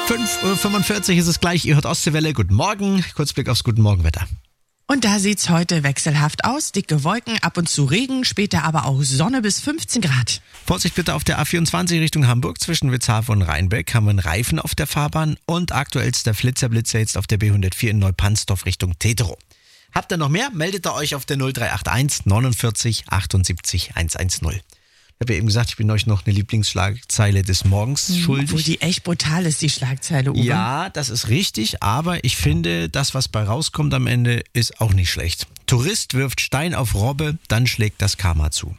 5:45 Uhr ist es gleich. Ihr hört Ostseewelle. Guten Morgen. Kurzblick aufs Guten Morgenwetter. Und da sieht's heute wechselhaft aus. Dicke Wolken, ab und zu Regen, später aber auch Sonne bis 15 Grad. Vorsicht bitte auf der A24 Richtung Hamburg. Zwischen Witzhafen und Rheinbeck haben wir einen Reifen auf der Fahrbahn. Und aktuell ist der Flitzer jetzt auf der B104 in Neupannsdorf Richtung Teterow. Habt ihr noch mehr? Meldet ihr euch auf der 0381 49 78 110. Ich habe ja eben gesagt, ich bin euch noch eine Lieblingsschlagzeile des Morgens schuldig. Obwohl die echt brutal ist, die Schlagzeile, Uwe. Ja, das ist richtig, aber ich finde, das, was bei rauskommt am Ende, ist auch nicht schlecht. Tourist wirft Stein auf Robbe, dann schlägt das Karma zu.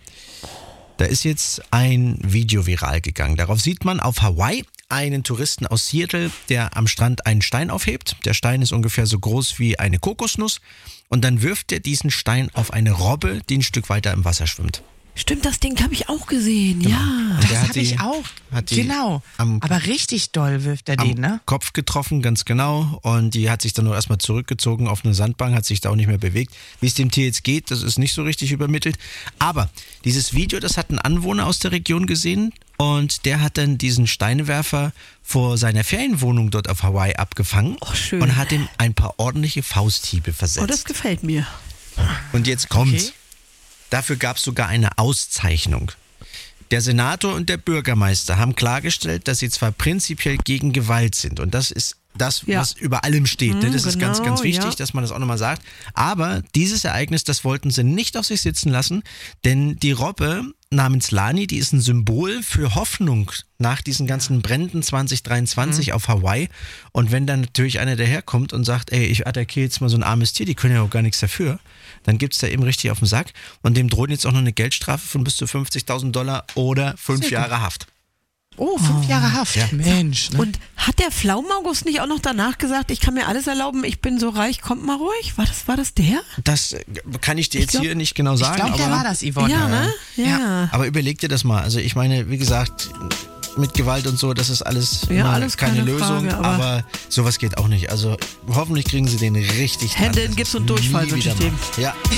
Da ist jetzt ein Video viral gegangen. Darauf sieht man auf Hawaii einen Touristen aus Seattle, der am Strand einen Stein aufhebt. Der Stein ist ungefähr so groß wie eine Kokosnuss. Und dann wirft er diesen Stein auf eine Robbe, die ein Stück weiter im Wasser schwimmt. Stimmt, das Ding habe ich auch gesehen, Genau. ja. Und der Das hat habe ich auch. Genau. Aber richtig doll wirft er den, ne? Kopf getroffen, ganz genau. Und die hat sich dann nur erstmal zurückgezogen auf eine Sandbank, hat sich da auch nicht mehr bewegt. Wie es dem Tier jetzt geht, das ist nicht so richtig übermittelt. Aber dieses Video, das hat ein Anwohner aus der Region gesehen. Und der hat dann diesen Steinewerfer vor seiner Ferienwohnung dort auf Hawaii abgefangen. Oh, schön. Und hat ihm ein paar ordentliche Fausthiebe versetzt. Oh, das gefällt mir. Und jetzt kommt's. Okay. Dafür gab es sogar eine Auszeichnung. Der Senator und der Bürgermeister haben klargestellt, dass sie zwar prinzipiell gegen Gewalt sind. Und das ist das, Ja. was über allem steht. Ne? Das ist ganz, genau, ganz wichtig, ja. dass man das auch nochmal sagt. Aber dieses Ereignis, das wollten sie nicht auf sich sitzen lassen. Denn die Robbe namens Lani, die ist ein Symbol für Hoffnung nach diesen ganzen Bränden 2023 auf Hawaii. Und wenn dann natürlich einer daherkommt und sagt, ey, ich attackiere jetzt mal so ein armes Tier, die können ja auch gar nichts dafür, dann gibt's da eben richtig auf den Sack. Und dem droht jetzt auch noch eine Geldstrafe von bis zu $50.000 oder 5 Jahre Haft. Oh, 5 Jahre Haft. Ja. Mensch, ne? Und hat der Pflaumenauguste nicht auch noch danach gesagt, ich kann mir alles erlauben, ich bin so reich, kommt mal ruhig? War das der? Das kann ich dir jetzt hier nicht genau Ich sagen. glaube, der aber, war das, Yvonne. Ja, ne? Ja. aber überleg dir das mal. Also ich meine, wie gesagt, mit Gewalt und so, das ist alles, Ja, mal alles keine keine Lösung. Frage, aber aber sowas geht auch nicht. Also hoffentlich kriegen sie den richtig Hände dran. in Das Gips ist und Durchfall nie wünsche ich wieder dem. mal. Ja.